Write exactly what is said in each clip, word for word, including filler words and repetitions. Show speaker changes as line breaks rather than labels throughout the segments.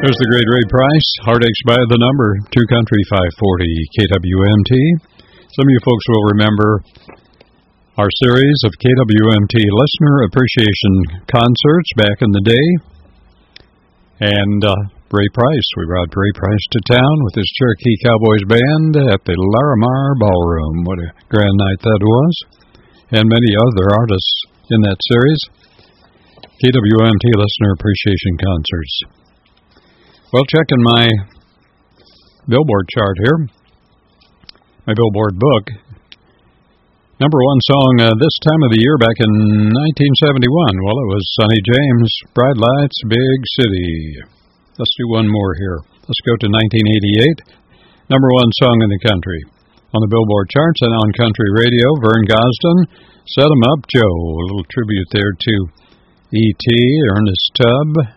There's the great Ray Price, Heartaches by the Number, two Country five forty K W M T. Some of you folks will remember our series of K W M T listener appreciation concerts back in the day. And uh, Ray Price, we brought Ray Price to town with his Cherokee Cowboys band at the Larimar Ballroom. What a grand night that was. And many other artists in that series. K W M T listener appreciation concerts. Well, checking my Billboard chart here, my Billboard book. Number one song uh, this time of the year back in nineteen seventy-one. Well, it was Sonny James, Bright Lights, Big City. Let's do one more here. Let's go to nineteen eighty-eight. Number one song in the country. On the Billboard charts and on country radio, Vern Gosdin, Set 'em Up Joe. A little tribute there to E T, Ernest Tubb.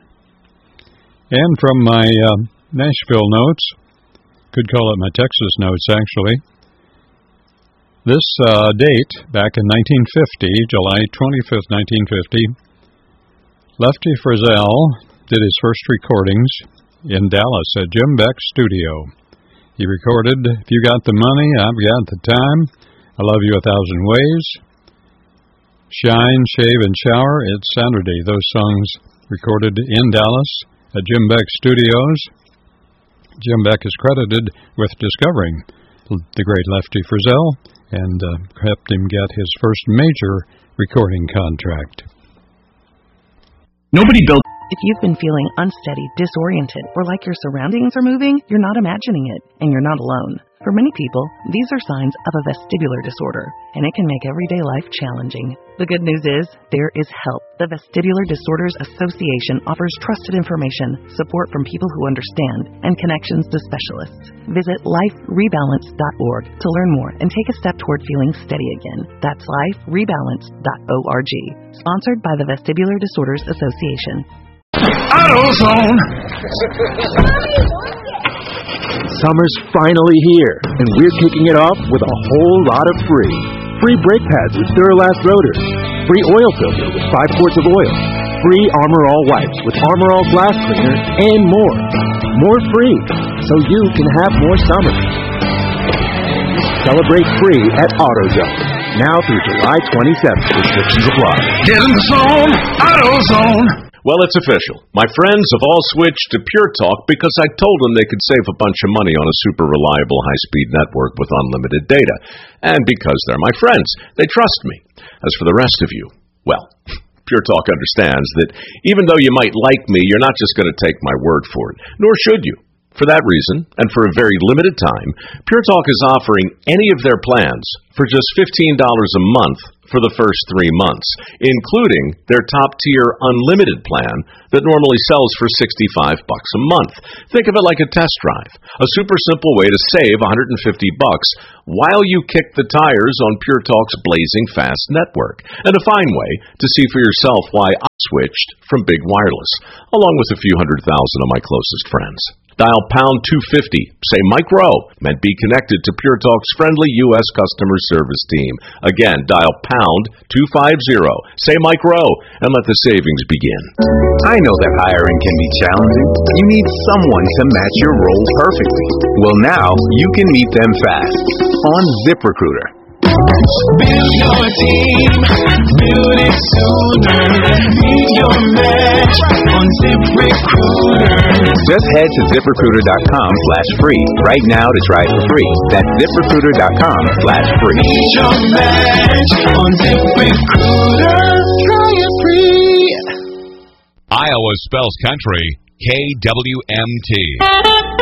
And from my uh, Nashville notes, could call it my Texas notes, actually. This uh, date, back in nineteen fifty, July twenty-fifth, nineteen fifty, Lefty Frizzell did his first recordings in Dallas at Jim Beck's studio. He recorded, If You Got the Money, I've Got the Time, I Love You a Thousand Ways, Shine, Shave, and Shower, It's Saturday. Those songs recorded in Dallas at Jim Beck Studios. Jim Beck is credited with discovering the great Lefty Frizzell and uh, helped him get his first major recording contract.
Nobody built...
If you've been feeling unsteady, disoriented, or like your surroundings are moving, you're not imagining it, and you're not alone. For many people, these are signs of a vestibular disorder, and it can make everyday life challenging. The good news is, there is help. The Vestibular Disorders Association offers trusted information, support from people who understand, and connections to specialists. Visit life rebalance dot org to learn more and take a step toward feeling steady again. That's life rebalance dot org. Sponsored by the Vestibular Disorders Association.
AutoZone!
Summer's finally here, and we're kicking it off with a whole lot of free. Free brake pads with Duralast rotors. Free oil filter with five quarts of oil. Free Armor All wipes with Armor All glass cleaner, and more. More free, so you can have more summer. Celebrate free at AutoZone. Now through July twenty-seventh. Restrictions apply.
Get in the zone! AutoZone!
Well, it's official. My friends have all switched to Pure Talk because I told them they could save a bunch of money on a super reliable high-speed network with unlimited data. And because they're my friends, they trust me. As for the rest of you, well, Pure Talk understands that even though you might like me, you're not just going to take my word for it, nor should you. For that reason, and for a very limited time, Pure Talk is offering any of their plans for just fifteen dollars a month for the first three months, including their top-tier unlimited plan that normally sells for sixty-five bucks a month. Think of it like a test drive, a super simple way to save one hundred fifty bucks while you kick the tires on Pure Talk's blazing fast network, and a fine way to see for yourself why I switched from Big Wireless, along with a few hundred thousand of my closest friends. Dial pound two fifty, say Mike Rowe, and be connected to Pure Talk's friendly U S customer service team. Again, dial pound two fifty, say Mike Rowe, and let the savings begin.
I know that hiring can be challenging. You need someone to match your role perfectly. Well, now you can meet them fast on ZipRecruiter.
Build your team, build it sooner. Meet your match on ZipRecruiter.
Just head to ZipRecruiter.com slash free right now to try it for free. That's ZipRecruiter.com slash free.
Meet your match on ZipRecruiter. Try it free.
Iowa spells country, K W M T.